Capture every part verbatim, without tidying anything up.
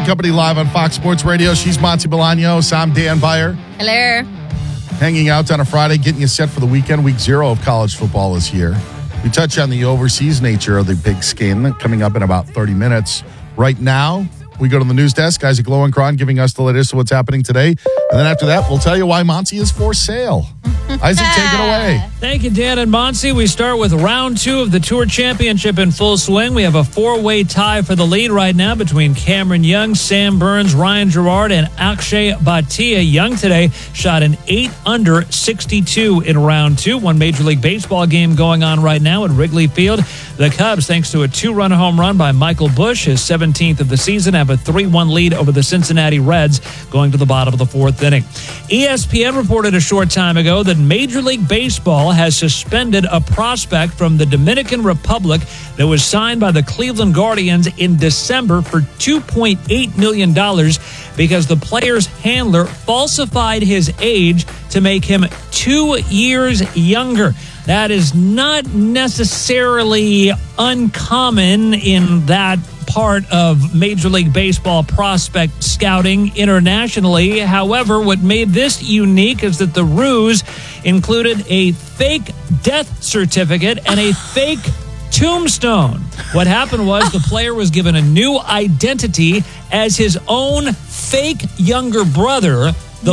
Company live on Fox Sports Radio. She's Monty Bolaños. I'm Dan Byer. Hello. Hanging out on a Friday, getting you set for the weekend. Week zero of college football is here. We touch on the overseas nature of the big game coming up in about thirty minutes. Right now, we go to the news desk. Isaac Lowenkron giving us the latest of what's happening today. And then after that, we'll tell you why Monty is for sale. Isaac, take it away. Thank you, Dan and Monty. We start with round two of the Tour Championship in full swing. We have a four-way tie for the lead right now between Cameron Young, Sam Burns, Ryan Gerard, and Akshay Bhatia. Young today shot an eight under sixty-two in round two. One Major League Baseball game going on right now at Wrigley Field. The Cubs, thanks to a two-run home run by Michael Busch, his seventeenth of the season, have a three one lead over the Cincinnati Reds going to the bottom of the fourth inning. E S P N reported a short time ago that Major League Baseball has suspended a prospect from the Dominican Republic that was signed by the Cleveland Guardians in December for two point eight million dollars because the player's handler falsified his age to make him two years younger. That is not necessarily uncommon in that part of Major League Baseball prospect scouting internationally. However, what made this unique is that the ruse included a fake death certificate and a fake tombstone. What happened was the player was given a new identity as his own fake younger brother. The, no!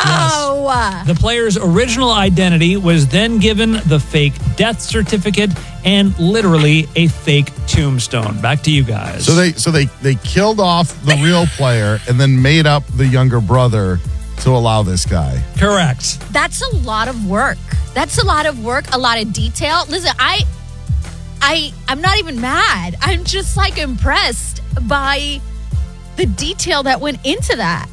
yes, the player's original identity was then given the fake death certificate and literally a fake tombstone. Back to you guys. So they so they, they killed off the real player and then made up the younger brother to allow this guy. Correct. That's a lot of work. That's a lot of work, a lot of detail. Listen, I, I, I'm not even mad. I'm just like impressed by the detail that went into that.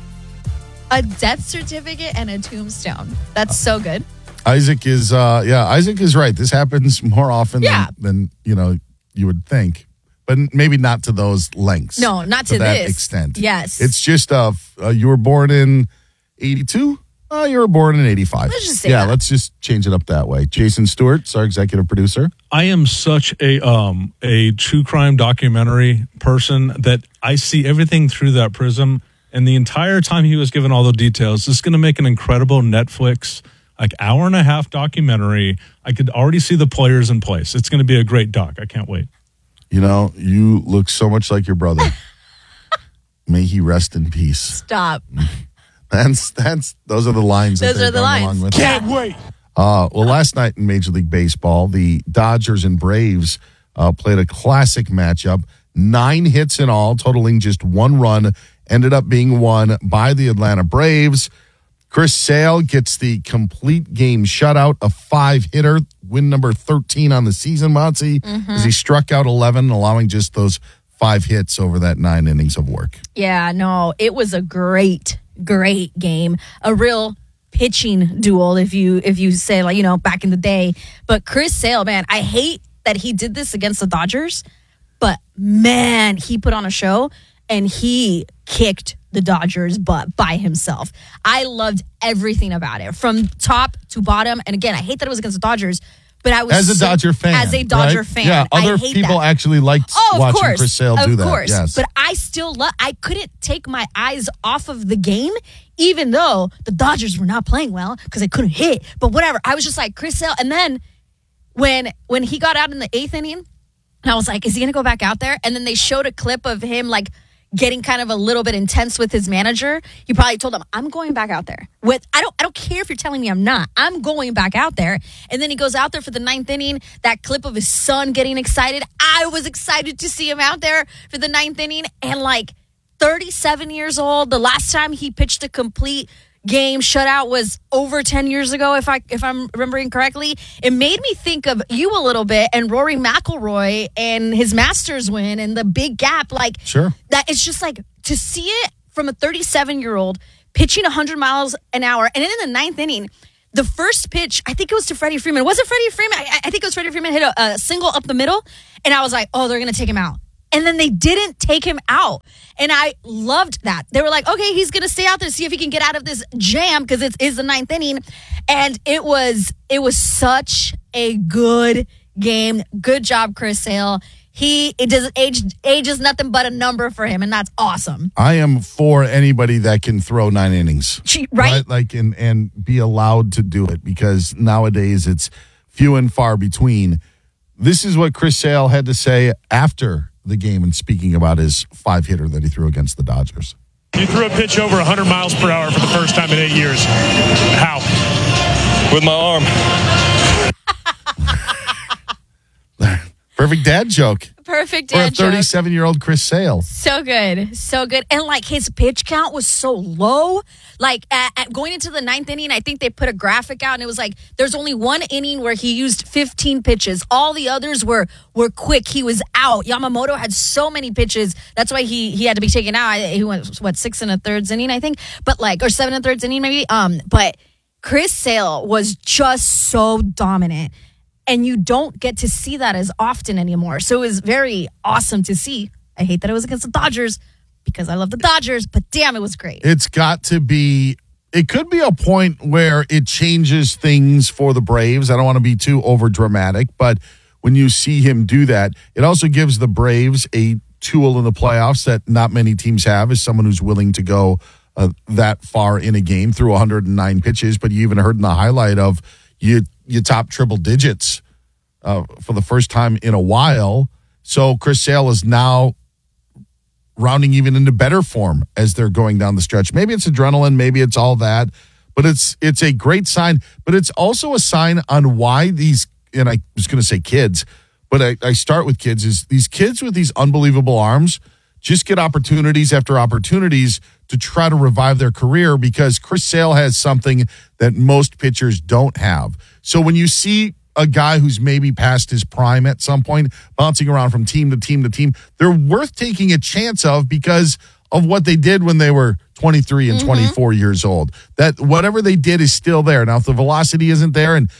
A death certificate and a tombstone. That's so good. Isaac is, uh, yeah, Isaac is right. This happens more often yeah. than, than, you know, you would think. But maybe not to those lengths. No, not to, to that this extent. Yes. It's just, uh, uh, you were born in eighty-two? Uh, you were born in eighty-five. Let's just say Yeah, that. let's just change it up that way. Jason Stewart's our executive producer. I am such a um a true crime documentary person that I see everything through that prism. And the entire time he was given all the details, this is going to make an incredible Netflix, like hour and a half documentary. I could already see the players in place. It's going to be a great doc. I can't wait. You know, you look so much like your brother. May he rest in peace. Stop. That's that's those are the lines. Those that they're are the going lines. along with. Can't wait. Uh, well, last night in Major League Baseball, the Dodgers and Braves uh, played a classic matchup. Nine hits in all, totaling just one run. Ended up being won by the Atlanta Braves. Chris Sale gets the complete game shutout, a five-hitter, win number thirteen on the season, Monty, mm-hmm. as he struck out eleven, allowing just those five hits over that nine innings of work. Yeah, no, it was a great, great game. A real pitching duel, if you if you say, like, you know, back in the day. But Chris Sale, man, I hate that he did this against the Dodgers, but, man, he put on a show. And he kicked the Dodgers' butt by himself. I loved everything about it, from top to bottom. And again, I hate that it was against the Dodgers, but I was as a so, Dodger fan, as a Dodger right? fan, yeah. Other I hate people that. actually liked oh, of watching course, Chris Sale do of that. Course. Yes, but I still love. I couldn't take my eyes off of the game, even though the Dodgers were not playing well because they couldn't hit. But whatever, I was just like Chris Sale. And then when when he got out in the eighth inning, I was like, is he going to go back out there? And then they showed a clip of him like getting kind of a little bit intense with his manager. He probably told him, I'm going back out there. With I don't I don't care if you're telling me I'm not. I'm going back out there. And then he goes out there for the ninth inning. That clip of his son getting excited. I was excited to see him out there for the ninth inning. And like thirty-seven years old, the last time he pitched a complete game shutout was over ten years ago, if I if I'm remembering correctly. It made me think of you a little bit and Rory McIlroy and his Masters win and the big gap. Like, sure, that it's just like to see it from a thirty-seven year old pitching one hundred miles an hour, and then in the ninth inning, the first pitch, I think it was to Freddie Freeman. Was it Freddie Freeman? I, I think it was Freddie Freeman hit a, a single up the middle, and I was like, oh, they're gonna take him out. And then they didn't take him out. And I loved that. They were like, okay, he's going to stay out there, see if he can get out of this jam, because it is the ninth inning. And it was it was such a good game. Good job, Chris Sale. he it does age age is nothing but a number for him, and that's awesome. I am for anybody that can throw nine innings, right? Like and and be allowed to do it, because nowadays it's few and far between. This is what Chris Sale had to say after the game, and speaking about his five hitter that he threw against the Dodgers. You threw a pitch over one hundred miles per hour for the first time in eight years. How? With my arm. Perfect dad joke. Perfect For a dad joke. thirty-seven-year-old Chris Sale. So good. So good. And like his pitch count was so low. Like at, at going into the ninth inning, I think they put a graphic out and it was like there's only one inning where he used fifteen pitches. All the others were were quick. He was out. Yamamoto had so many pitches. That's why he he had to be taken out. He went, what, six and a thirds inning, I think? But like, or seven and a thirds inning maybe. Um, But Chris Sale was just so dominant. And you don't get to see that as often anymore. So it was very awesome to see. I hate that it was against the Dodgers because I love the Dodgers, but damn, it was great. It's got to be, it could be a point where it changes things for the Braves. I don't want to be too over dramatic, but when you see him do that, it also gives the Braves a tool in the playoffs that not many teams have, is someone who's willing to go uh, that far in a game through one hundred nine pitches. But you even heard in the highlight of you, you top triple digits uh, for the first time in a while. So Chris Sale is now rounding even into better form as they're going down the stretch. Maybe it's adrenaline, maybe it's all that, but it's it's a great sign. But it's also a sign on why these, and I was going to say kids, but I, I start with kids, is these kids with these unbelievable arms just get opportunities after opportunities to try to revive their career, because Chris Sale has something that most pitchers don't have. So when you see a guy who's maybe past his prime at some point, bouncing around from team to team to team, they're worth taking a chance of because of what they did when they were twenty-three and mm-hmm. twenty-four years old. That whatever they did is still there. Now, if the velocity isn't there, and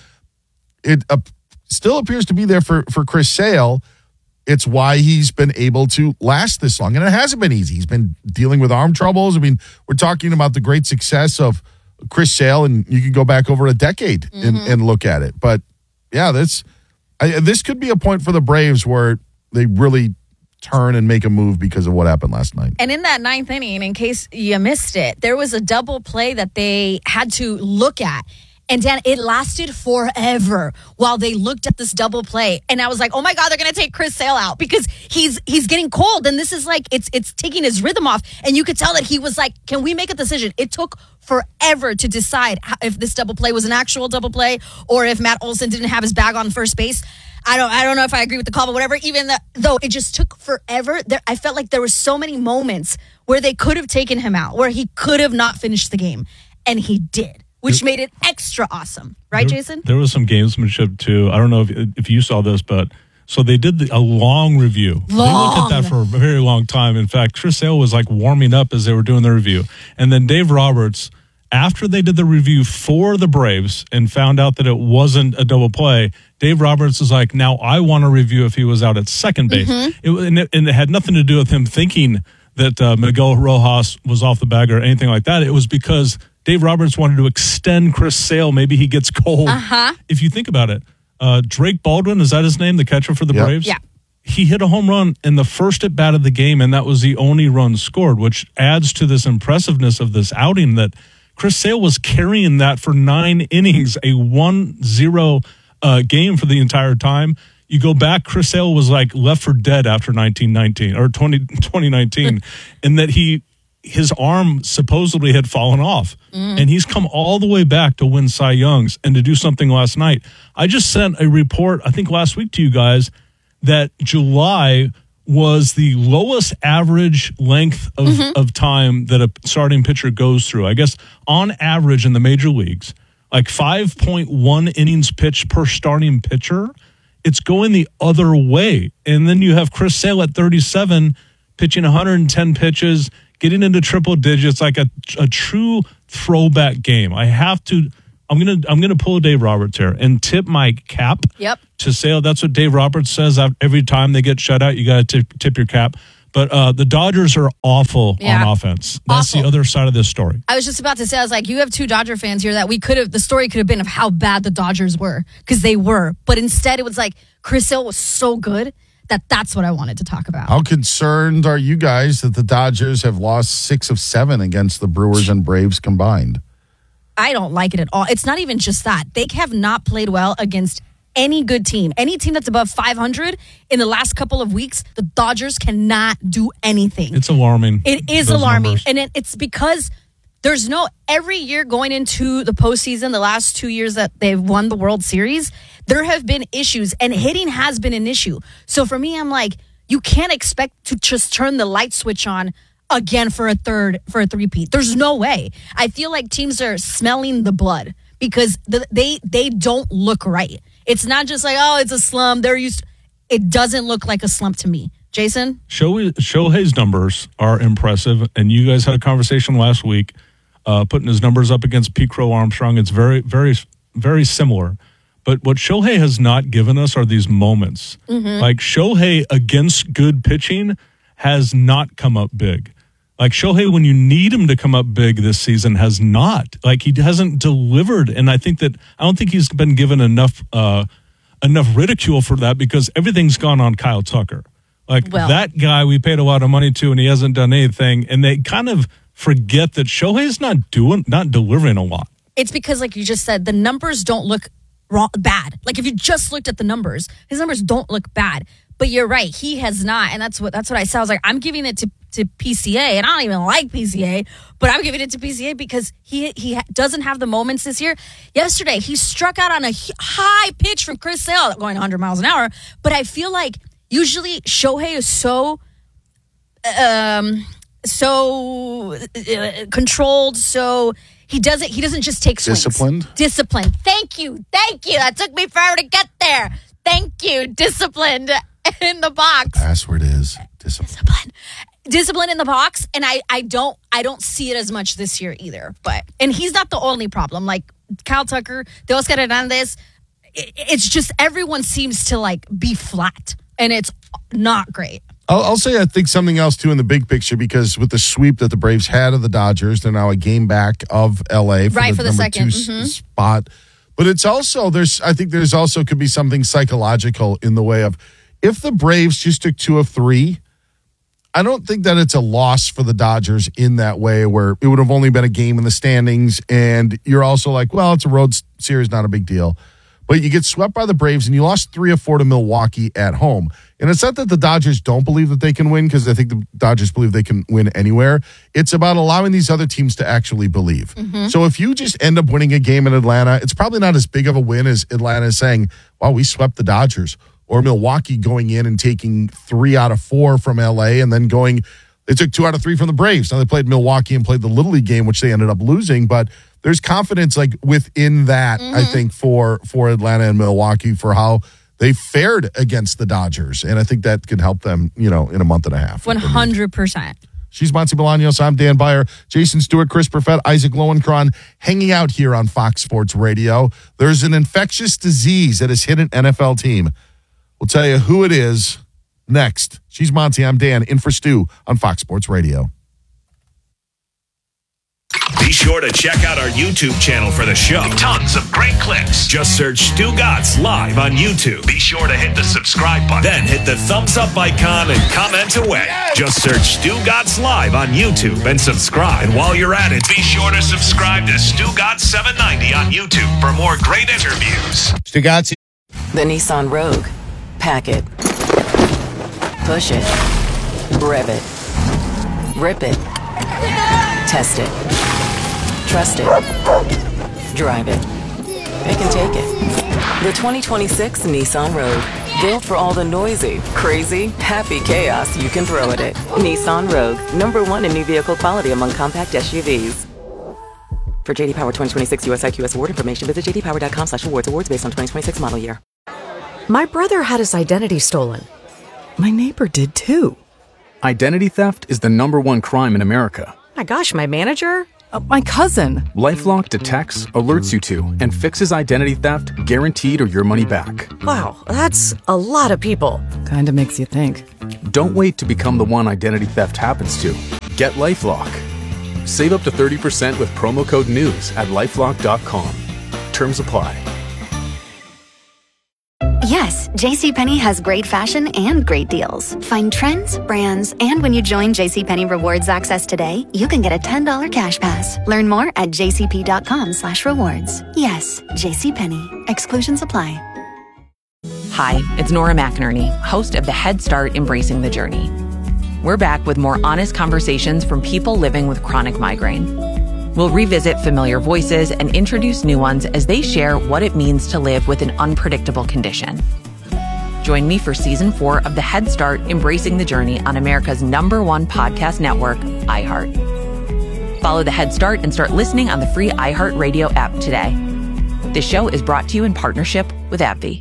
it uh, still appears to be there for, for Chris Sale, it's why he's been able to last this long. And it hasn't been easy. He's been dealing with arm troubles. I mean, we're talking about the great success of Chris Sale, and you can go back over a decade mm-hmm. and, and look at it. But yeah, this I, this could be a point for the Braves where they really turn and make a move because of what happened last night. And in that ninth inning, in case you missed it, there was a double play that they had to look at. And Dan, it lasted forever while they looked at this double play. And I was like, oh my God, they're going to take Chris Sale out because he's he's getting cold. And this is like, it's it's taking his rhythm off. And you could tell that he was like, can we make a decision? It took forever to decide how, if this double play was an actual double play or if Matt Olson didn't have his bag on first base. I don't I don't know if I agree with the call, but whatever. Even the, though it just took forever, there, I felt like there were so many moments where they could have taken him out, where he could have not finished the game. And he did. Which made it extra awesome. Right, there, Jason? There was some gamesmanship, too. I don't know if if you saw this, but so they did the, a long review. Long. They looked at that for a very long time. In fact, Chris Sale was like warming up as they were doing the review. And then Dave Roberts, after they did the review for the Braves and found out that it wasn't a double play, Dave Roberts is like, now I want to review if he was out at second base. Mm-hmm. It, and, it, and it had nothing to do with him thinking that uh, Miguel Rojas was off the bag or anything like that. It was because Dave Roberts wanted to extend Chris Sale. Maybe he gets cold. Uh-huh. If you think about it, uh, Drake Baldwin, is that his name, the catcher for the yep. Braves? Yeah. He hit a home run in the first at bat of the game, and that was the only run scored, which adds to this impressiveness of this outing that Chris Sale was carrying that for nine innings, a one zero uh, game for the entire time. You go back, Chris Sale was like left for dead after nineteen nineteen or twenty, twenty nineteen, and that he his arm supposedly had fallen off. Mm. And he's come all the way back to win Cy Youngs and to do something last night. I just sent a report, I think last week to you guys, that July was the lowest average length of, mm-hmm. of time that a starting pitcher goes through. I guess on average in the major leagues, like five point one innings pitched per starting pitcher. It's going the other way. And then you have Chris Sale at thirty-seven, pitching one hundred ten pitches, getting into triple digits, like a, a true throwback game. I have to, I'm going to I'm gonna pull a Dave Roberts here and tip my cap yep. to Sale. That's what Dave Roberts says every time they get shut out. You got to tip, tip your cap. But uh, the Dodgers are awful yeah. on offense. That's awful. The other side of this story. I was just about to say, I was like, you have two Dodger fans here that we could have, the story could have been of how bad the Dodgers were, because they were. But instead, it was like, Chris Sale was so good that that's what I wanted to talk about. How concerned are you guys that the Dodgers have lost six of seven against the Brewers and Braves combined? I don't like it at all. It's not even just that. They have not played well against any good team. Any team that's above five hundred in the last couple of weeks, the Dodgers cannot do anything. It's alarming. It is those alarming. numbers. And it, it's because there's no, every year going into the postseason, the last two years that they've won the World Series, there have been issues, and hitting has been an issue. So for me, I'm like, you can't expect to just turn the light switch on again for a third, for a three-peat. There's no way. I feel like teams are smelling the blood because the, they they don't look right. It's not just like, oh, it's a slump. They're used to, it doesn't look like a slump to me. Jason? Shohei, Shohei's numbers are impressive, and you guys had a conversation last week uh, putting his numbers up against Pete Crow Armstrong. It's very, very, very similar. But what Shohei has not given us are these moments. Mm-hmm. Like Shohei against good pitching has not come up big. Like Shohei, when you need him to come up big this season, has not. Like he hasn't delivered, and I think that I don't think he's been given enough uh, enough ridicule for that because everything's gone on Kyle Tucker. Like well, that guy we paid a lot of money to, and he hasn't done anything, and they kind of forget that Shohei's not doing, not delivering a lot. It's because, like you just said, the numbers don't look wrong, bad. Like if you just looked at the numbers, his numbers don't look bad. But you're right, he has not, and that's what that's what I said. I was like, I'm giving it to, to P C A, and I don't even like P C A, but I'm giving it to P C A because he he ha- doesn't have the moments this year. Yesterday, he struck out on a high pitch from Chris Sale going one hundred miles an hour, but I feel like usually Shohei is so um so uh, controlled, so he doesn't he doesn't just take swings. Disciplined? Disciplined. Thank you. Thank you. That took me forever to get there. Thank you. Disciplined in the box. Password is discipline. Discipline. Discipline in the box. And I, I don't I don't see it as much this year either. But and he's not the only problem. Like Kyle Tucker, Teoscar Hernandez, it, it's just everyone seems to like be flat. And it's not great. I'll, I'll say I think something else too in the big picture because with the sweep that the Braves had of the Dodgers, they're now a game back of L A for right, the for the number second. two Mm-hmm. s- spot. But it's also there's I think there's also could be something psychological in the way of if the Braves just took two of three, I don't think that it's a loss for the Dodgers in that way where it would have only been a game in the standings and you're also like, well, it's a road series, not a big deal. But you get swept by the Braves and you lost three of four to Milwaukee at home. And it's not that the Dodgers don't believe that they can win because I think the Dodgers believe they can win anywhere. It's about allowing these other teams to actually believe. Mm-hmm. So if you just end up winning a game in Atlanta, it's probably not as big of a win as Atlanta is saying, wow, we swept the Dodgers. Or Milwaukee going in and taking three out of four from L A and then going, they took two out of three from the Braves. Now they played Milwaukee and played the Little League game, which they ended up losing. But there's confidence like within that, mm-hmm. I think, for, for Atlanta and Milwaukee for how they fared against the Dodgers. And I think that could help them, you know, in a month and a half. one hundred percent. She's Monty Bolaños. I'm Dan Byer. Jason Stewart, Chris Perfett, Isaac Lowenkron hanging out here on Fox Sports Radio. There's an infectious disease that has hit an N F L team. We'll tell you who it is next. She's Monty. I'm Dan, in for Stu on Fox Sports Radio. Be sure to check out our YouTube channel for the show. Tons of great clips. Just search Stu Gatz Live on YouTube. Be sure to hit the subscribe button. Then hit the thumbs up icon and comment away. Just search Stu Gatz Live on YouTube and subscribe. And while you're at it, be sure to subscribe to Stu Gatz seven ninety on YouTube for more great interviews. Stu Gatz. The Nissan Rogue. Pack it. Push it. Rev it. Rip it. Test it. Trust it. Drive it. Pick and take it. The twenty twenty-six Nissan Rogue. Built for all the noisy, crazy, happy chaos you can throw at it. Nissan Rogue. Number one in new vehicle quality among compact S U Vs. For J D Power twenty twenty-six U S I Q S award information, visit j d power dot com slash awards. Awards based on twenty twenty-six model year. My brother had his identity stolen. My neighbor did too. Identity theft is the number one crime in America. My gosh, my manager? Uh, my cousin. LifeLock detects, alerts you to, and fixes identity theft guaranteed or your money back. Wow, that's a lot of people. Kinda makes you think. Don't wait to become the one identity theft happens to. Get LifeLock. Save up to thirty percent with promo code NEWS at lifelock dot com. Terms apply. Yeah, Yes, JCPenney has great fashion and great deals. Find trends, brands, and when you join JCPenney Rewards Access today, you can get a ten dollars cash pass. Learn more at jcp.com slash rewards. Yes, JCPenney. Exclusions apply. Hi, it's Nora McInerney, host of the Head Start Embracing the Journey. We're back with more honest conversations from people living with chronic migraine. We'll revisit familiar voices and introduce new ones as they share what it means to live with an unpredictable condition. Join me for season four of the Head Start Embracing the Journey on America's number one podcast network, iHeart. Follow the Head Start and start listening on the free iHeartRadio app today. This show is brought to you in partnership with AbbVie.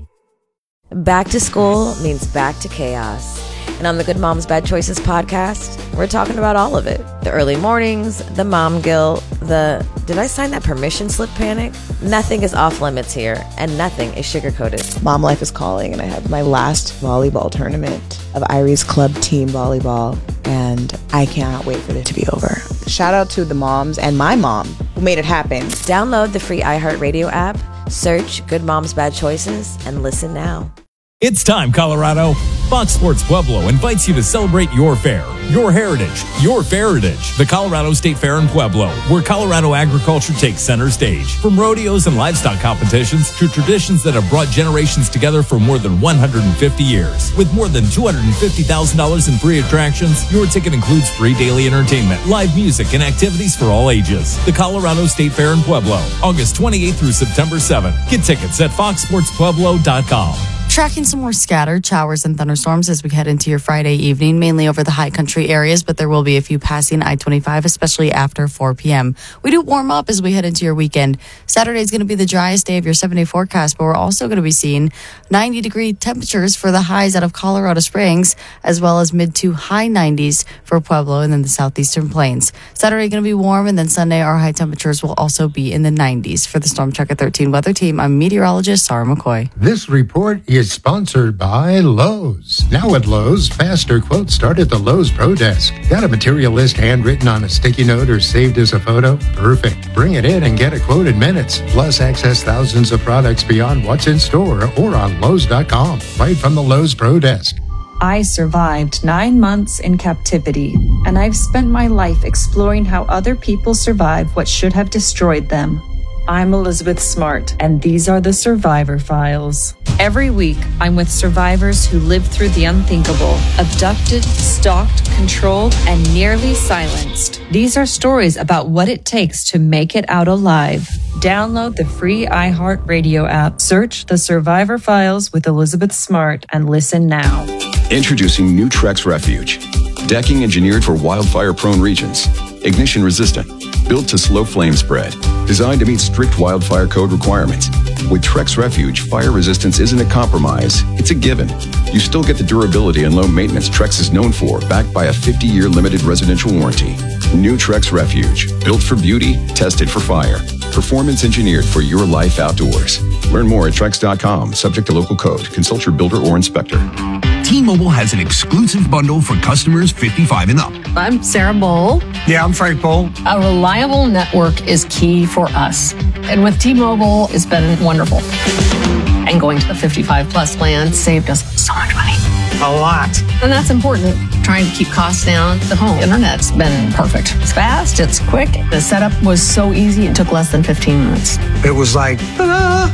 Back to school means back to chaos. And on the Good Moms Bad Choices podcast, we're talking about all of it. The early mornings, the mom guilt, the did I sign that permission slip panic? Nothing is off limits here, and nothing is sugar-coated. Mom life is calling, and I have my last volleyball tournament of Irie's club team volleyball, and I cannot wait for it to be over. Shout out to the moms and my mom who made it happen. Download the free iHeartRadio app, search Good Moms Bad Choices, and listen now. It's time, Colorado. Fox Sports Pueblo invites you to celebrate your fair, your heritage, your feritage. The Colorado State Fair in Pueblo, where Colorado agriculture takes center stage. From rodeos and livestock competitions to traditions that have brought generations together for more than one hundred fifty years. With more than two hundred fifty thousand dollars in free attractions, your ticket includes free daily entertainment, live music, and activities for all ages. The Colorado State Fair in Pueblo, August twenty-eighth through September seventh. Get tickets at fox sports pueblo dot com. Tracking some more scattered showers and thunderstorms as we head into your Friday evening, mainly over the high country areas, but there will be a few passing I twenty-five, especially after four p.m. We do warm up as we head into your weekend. Saturday is going to be the driest day of your seven-day forecast, but we're also going to be seeing ninety degree temperatures for the highs out of Colorado Springs, as well as mid to high nineties for Pueblo and then the southeastern plains. Saturday going to be warm, and then Sunday our high temperatures will also be in the nineties. For the Storm Tracker thirteen weather team, I'm meteorologist Sarah McCoy. This report is sponsored by Lowe's. Now at Lowe's, faster quotes start at the Lowe's Pro Desk. Got a material list handwritten on a sticky note or saved as a photo? Perfect. Bring it in and get a quote in minutes. Plus, access thousands of products beyond what's in store or on Lowe's dot com. Right from the Lowe's Pro Desk. I survived nine months in captivity, and I've spent my life exploring how other people survive what should have destroyed them. I'm Elizabeth Smart, and these are the Survivor Files. Every week, I'm with survivors who lived through the unthinkable, abducted, stalked, controlled, and nearly silenced. These are stories about what it takes to make it out alive. Download the free iHeartRadio app, search the Survivor Files with Elizabeth Smart, and listen now. Introducing new Trex Refuge. Decking engineered for wildfire-prone regions. Ignition resistant. Built to slow flame spread. Designed to meet strict wildfire code requirements. With Trex Refuge, fire resistance isn't a compromise, it's a given. You still get the durability and low maintenance Trex is known for, backed by a fifty-year limited residential warranty. New Trex Refuge. Built for beauty, tested for fire. Performance engineered for your life outdoors. Learn more at trex dot com, subject to local code. Consult your builder or inspector. T-Mobile has an exclusive bundle for customers fifty-five and up. I'm Sarah Bowl. Yeah, I'm Frank Bowl. A reliable network is key for us. And with T-Mobile, it's been wonderful. And going to the fifty-five plus plan saved us so much money. A lot. And that's important. Trying to keep costs down. The home internet's been perfect. It's fast, it's quick. The setup was so easy, it took less than fifteen minutes. It was like, ta-da!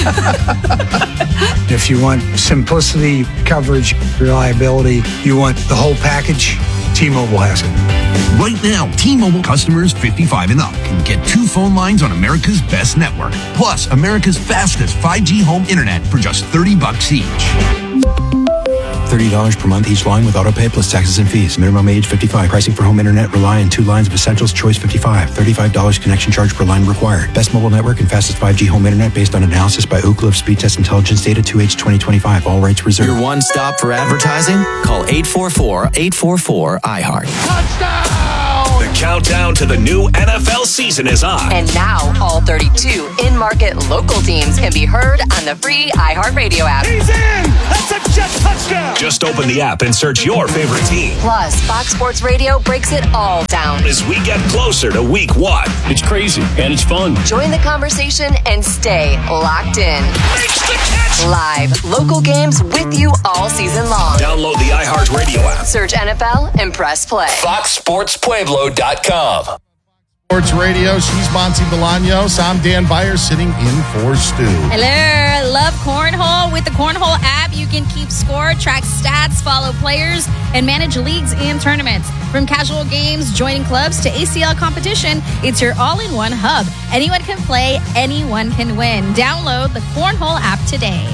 If you want simplicity, coverage, reliability, you want the whole package, T-Mobile has it. Right now, T-Mobile customers fifty-five and up can get two phone lines on America's best network, plus America's fastest five G home internet for just thirty bucks each. thirty dollars per month each line with autopay plus taxes and fees. Minimum age fifty-five. Pricing for home internet rely on two lines of Essentials Choice fifty-five. thirty-five dollars connection charge per line required. Best mobile network and fastest five G home internet based on analysis by Ookla of Speed Test Intelligence Data two H twenty twenty-five. All rights reserved. Your one stop for advertising? Call eight four four, eight four four, I heart. Touchdown! The countdown to the new N F L season is on. And now, all thirty-two in-market local teams can be heard on the free iHeartRadio app. He's in! That's a jet touchdown! Just open the app and search your favorite team. Plus, Fox Sports Radio breaks it all down as we get closer to week one. It's crazy, and it's fun. Join the conversation and stay locked in. Makes the catch! Live, local games with you all season long. Download the iHeartRadio app. Search N F L and press play. Fox Sports Pueblo dot com. Sports Radio. She's Monty Bolaños. I'm Dan Beyer sitting in for Stu. Hello. Love Cornhole. With the Cornhole app, you can keep score, track stats, follow players, and manage leagues and tournaments. From casual games, joining clubs, to A C L competition, it's your all-in-one hub. Anyone can play, anyone can win. Download the Cornhole app today.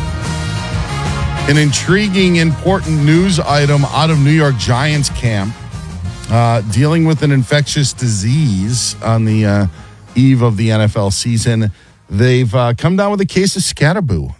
An intriguing, important news item out of New York Giants camp. Uh, dealing with an infectious disease on the uh, eve of the N F L season. They've uh, come down with a case of Scatterboo.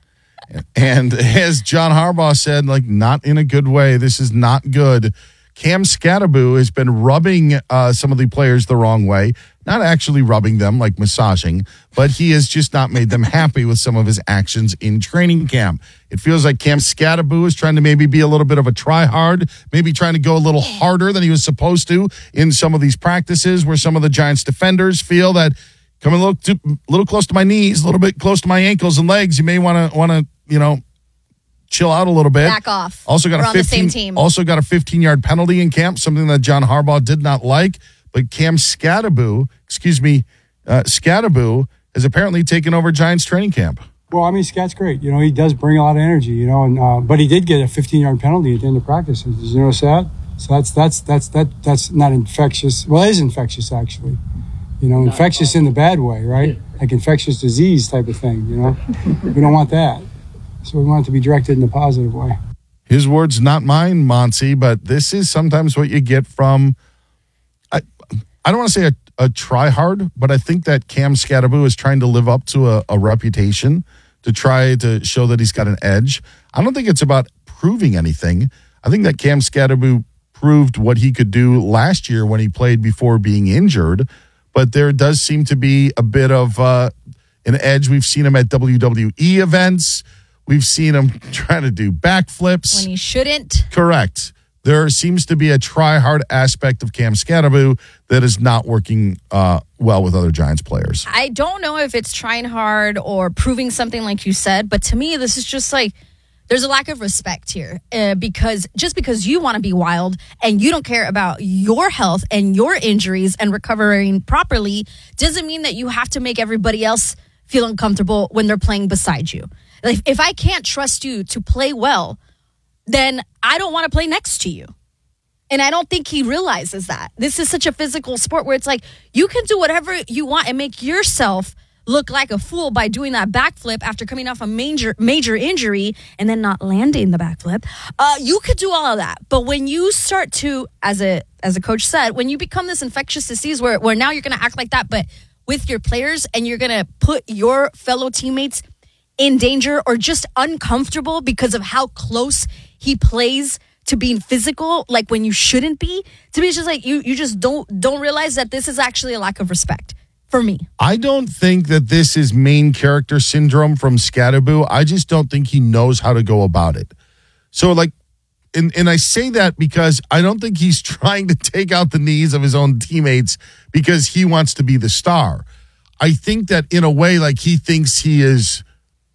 And as John Harbaugh said, like, not in a good way. This is not good. Cam Scatterboo has been rubbing uh, some of the players the wrong way. Not actually rubbing them, like massaging, but he has just not made them happy with some of his actions in training camp. It feels like Cam Scatterboo is trying to maybe be a little bit of a try-hard, maybe trying to go a little harder than he was supposed to in some of these practices where some of the Giants defenders feel that coming a little, too, a little close to my knees, a little bit close to my ankles and legs, you may want to, want to, you know, chill out a little bit. Back off. Also got We're a on the same fifteen. team. Also got a fifteen-yard penalty in camp, something that John Harbaugh did not like. But Cam Scatterboo, excuse me, uh, Scatterboo has apparently taken over Giants training camp. Well, I mean, Scat's great. You know, he does bring a lot of energy. You know, and uh, but he did get a fifteen-yard penalty at the end of practice. Did you notice that? So that's that's that's that that's not infectious. Well, it is infectious actually. You know, infectious in the bad way, right? Like infectious disease type of thing. You know, we don't want that. So we want it to be directed in a positive way. His words, not mine, Monty, but this is sometimes what you get from, I, I don't want to say a, a try-hard, but I think that Cam Scatterboo is trying to live up to a, a reputation to try to show that he's got an edge. I don't think it's about proving anything. I think that Cam Scatterboo proved what he could do last year when he played before being injured, but there does seem to be a bit of uh, an edge. We've seen him at W W E events. We've seen him trying to do backflips. When he shouldn't. Correct. There seems to be a try-hard aspect of Cam Scatterboo that is not working uh, well with other Giants players. I don't know if it's trying hard or proving something like you said, but to me, this is just like, there's a lack of respect here uh, because just because you want to be wild and you don't care about your health and your injuries and recovering properly doesn't mean that you have to make everybody else feel uncomfortable when they're playing beside you. Like, if I can't trust you to play well, then I don't want to play next to you. And I don't think he realizes that. This is such a physical sport where it's like, you can do whatever you want and make yourself look like a fool by doing that backflip after coming off a major major injury and then not landing the backflip. Uh, you could do all of that. But when you start to, as a as a coach said, when you become this infectious disease where, where now you're going to act like that, but with your players and you're going to put your fellow teammates in danger or just uncomfortable because of how close he plays to being physical, like when you shouldn't be, to me it's just like you you just don't don't realize that this is actually a lack of respect for me. I don't think that this is main character syndrome from Scatterboo. I just don't think he knows how to go about it. So like, and, and I say that because I don't think he's trying to take out the knees of his own teammates because he wants to be the star. I think that in a way, like he thinks he is,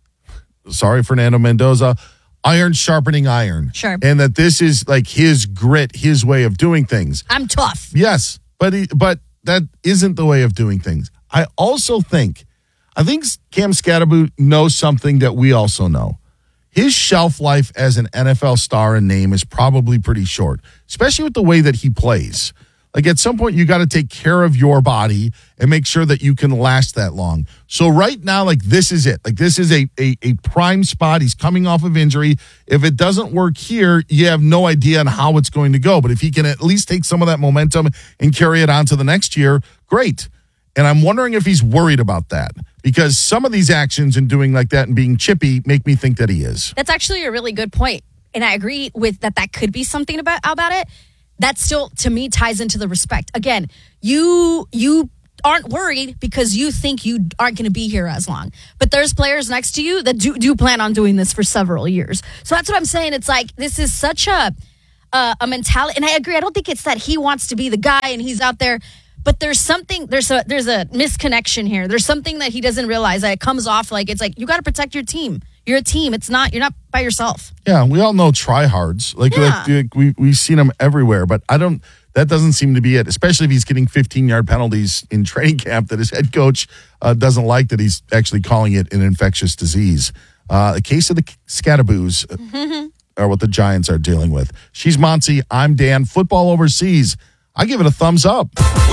sorry, Fernando Mendoza, iron sharpening iron. Sure. And that this is like his grit, his way of doing things. I'm tough. Yes, but he, but that isn't the way of doing things. I also think, I think Cam Scatterboo knows something that we also know. His shelf life as an N F L star and name is probably pretty short, especially with the way that he plays. Like at some point, you got to take care of your body and make sure that you can last that long. So right now, like this is it. Like this is a, a, a prime spot. He's coming off of injury. If it doesn't work here, you have no idea on how it's going to go. But if he can at least take some of that momentum and carry it on to the next year, great. And I'm wondering if he's worried about that because some of these actions and doing like that and being chippy make me think that he is. That's actually a really good point. And I agree with that. That could be something about, about it. that still, to me, ties into the respect. Again, you you aren't worried because you think you aren't going to be here as long. But there's players next to you that do, do plan on doing this for several years. So that's what I'm saying. It's like, this is such a, uh, a mentality. And I agree. I don't think it's that he wants to be the guy and he's out there. But there's something, there's a there's a misconnection here. There's something that he doesn't realize that it comes off like, it's like, you got to protect your team. You're a team. It's not, you're not by yourself. Yeah, we all know tryhards. Like, Yeah. like, like we, we've seen them everywhere, but I don't, that doesn't seem to be it, especially if he's getting fifteen-yard penalties in training camp that his head coach uh, doesn't like that he's actually calling it an infectious disease. Uh, the case of the Scataboos Mm-hmm. are what the Giants are dealing with. She's Monty. I'm Dan. Football overseas. I give it a thumbs up.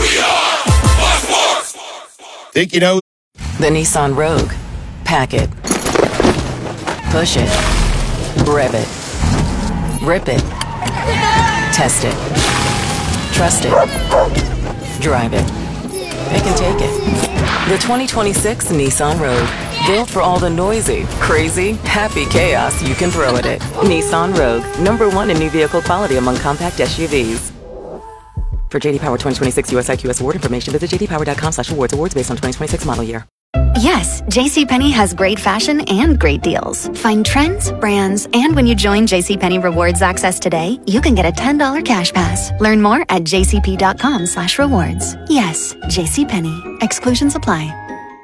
Think you know The Nissan Rogue. Pack it. Push it. Rev it. Rip it. Test it. Trust it. Drive it. Pick and take it. The twenty twenty-six Nissan Rogue. Built for all the noisy, crazy, happy chaos you can throw at it. Nissan Rogue. Number one in new vehicle quality among compact S U Vs. For J D Power twenty twenty-six U S I Q S award information, visit j d power dot com slash awards. Awards based on twenty twenty-six model year. Yes, JCPenney has great fashion and great deals. Find trends, brands, and when you join JCPenney Rewards Access today, you can get a ten dollars cash pass. Learn more at j c p dot com slash rewards. Yes, JCPenney. Exclusions apply.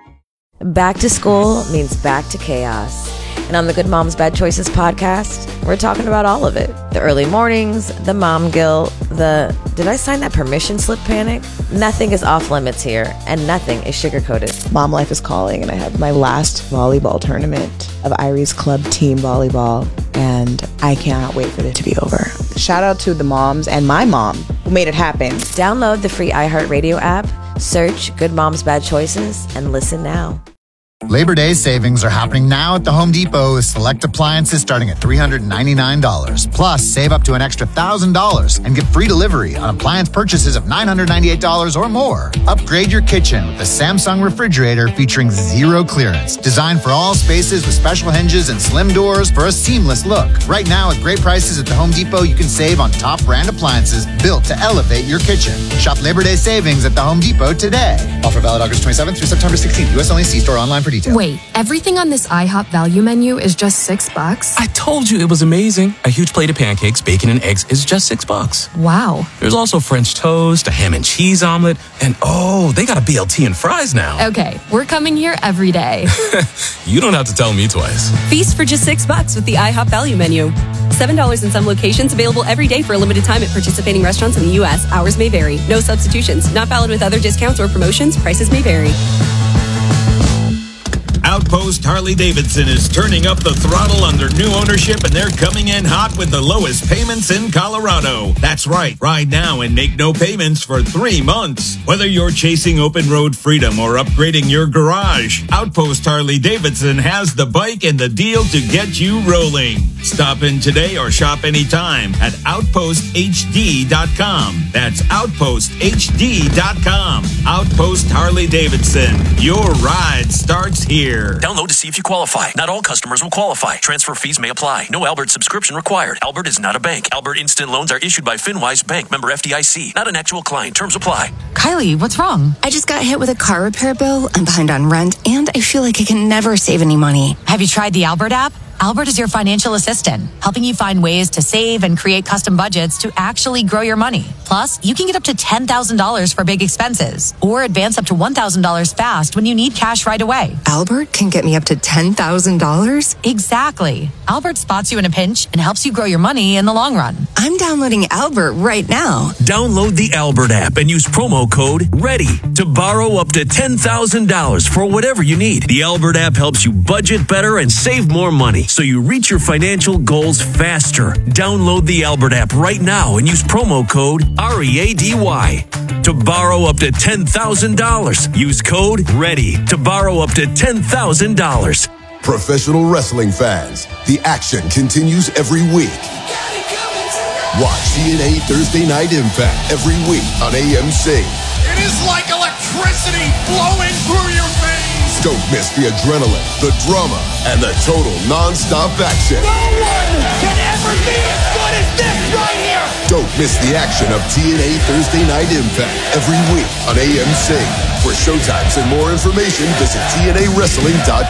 Back to school means back to chaos. And on the Good Moms Bad Choices podcast, we're talking about all of it. The early mornings, the mom guilt, the did I sign that permission slip panic? Nothing is off limits here, and nothing is sugar-coated. Mom life is calling, and I have my last volleyball tournament of Irie's Club Team Volleyball, and I cannot wait for it to be over. Shout out to the moms and my mom who made it happen. Download the free iHeartRadio app, search Good Moms Bad Choices, and listen now. Labor Day savings are happening now at the Home Depot with select appliances starting at three hundred ninety-nine dollars. Plus, save up to an extra one thousand dollars and get free delivery on appliance purchases of nine hundred ninety-eight dollars or more. Upgrade your kitchen with the Samsung refrigerator featuring zero clearance. Designed for all spaces with special hinges and slim doors for a seamless look. Right now, with great prices at the Home Depot, you can save on top brand appliances built to elevate your kitchen. Shop Labor Day savings at the Home Depot today. Offer valid August twenty-seventh through September sixteenth. U S only. See store online for details. Wait, everything on this IHOP value menu is just six bucks? I told you it was amazing. A huge plate of pancakes, bacon, and eggs is just six bucks. Wow. There's also French toast, a ham and cheese omelet, and oh, they got a B L T and fries now. Okay, we're coming here every day. You don't have to tell me twice. Feast for just six bucks with the IHOP value menu. Seven dollars in some locations, available every day for a limited time at participating restaurants in the U S. Hours may vary. No substitutions. Not valid with other discounts or promotions. Prices may vary. Outpost Harley-Davidson is turning up the throttle under new ownership, and they're coming in hot with the lowest payments in Colorado. That's right. Ride now and make no payments for three months. Whether you're chasing open road freedom or upgrading your garage, Outpost Harley-Davidson has the bike and the deal to get you rolling. Stop in today or shop anytime at outpost h d dot com. That's outpost h d dot com. Outpost Harley-Davidson. Your ride starts here. Download to see if you qualify. Not all customers will qualify. Transfer fees may apply. No Albert subscription required. Albert is not a bank. Albert Instant Loans are issued by FinWise Bank, member F D I C. Not an actual client. Terms apply. Kylie, what's wrong? I just got hit with a car repair bill. I'm behind on rent, and I feel like I can never save any money. Have you tried the Albert app? Albert is your financial assistant, helping you find ways to save and create custom budgets to actually grow your money. Plus, you can get up to ten thousand dollars for big expenses or advance up to one thousand dollars fast when you need cash right away. Albert can get me up to ten thousand dollars? Exactly. Albert spots you in a pinch and helps you grow your money in the long run. I'm downloading Albert right now. Download the Albert app and use promo code READY to borrow up to ten thousand dollars for whatever you need. The Albert app helps you budget better and save more money, so you reach your financial goals faster. Download the Albert app right now and use promo code R E A D Y to borrow up to ten thousand dollars. Use code READY to borrow up to ten thousand dollars. Professional wrestling fans, the action continues every week. Watch T N A Thursday Night Impact every week on A M C. It is like electricity flowing through your veins. Don't miss the adrenaline, the drama, and the total non-stop action. No one can ever be as good as this right here. Don't miss the action of T N A Thursday Night Impact every week on A M C. For showtimes and more information, visit T N A wrestling dot com.